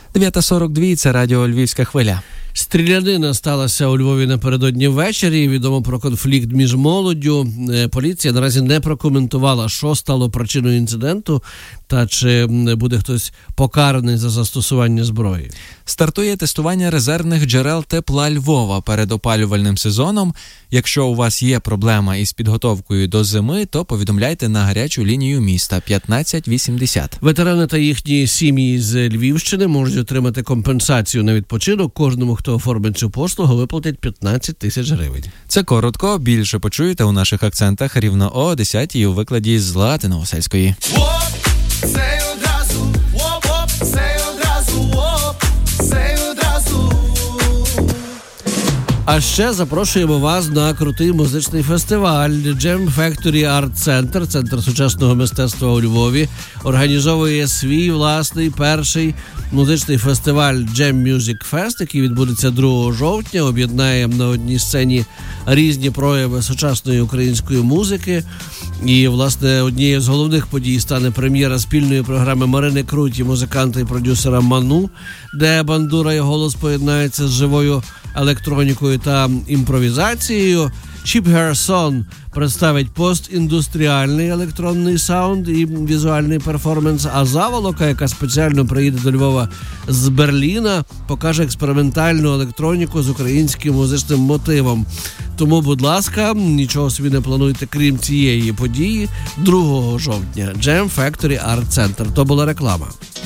9:42, це радіо «Львівська хвиля». Стрілянина сталася у Львові напередодні ввечері. Відомо про конфлікт між молоддю. Поліція наразі не прокоментувала, що стало причиною інциденту та чи буде хтось покараний за застосування зброї. Стартує тестування резервних джерел тепла Львова перед опалювальним сезоном. Якщо у вас є проблема із підготовкою до зими, то повідомляйте на гарячу лінію міста 1580. Ветерани та їхні сім'ї з Львівщини можуть отримати компенсацію на відпочинок. Кожному, хто оформить цю послугу, виплатять 15 тисяч гривень. Це коротко, більше почуєте у наших акцентах рівно о 10-й у викладі з Лати Новосельської. А ще запрошуємо вас на крутий музичний фестиваль Jam Factory Art Center, центр сучасного мистецтва у Львові, організовує свій власний перший музичний фестиваль Jam Music Fest, який відбудеться 2 жовтня, об'єднає на одній сцені різні прояви сучасної української музики. І, власне, однією з головних подій стане прем'єра спільної програми Марини Круті, музиканта і продюсера Ману, де бандура і голос поєднаються з живою електронікою та імпровізацією. Cheap Hair Son представить постіндустріальний електронний саунд і візуальний перформанс, а Заволока, яка спеціально приїде до Львова з Берліна, покаже експериментальну електроніку з українським музичним мотивом. Тому, будь ласка, нічого собі не плануйте, крім цієї події, 2 жовтня. Jam Factory Art Center. То була реклама.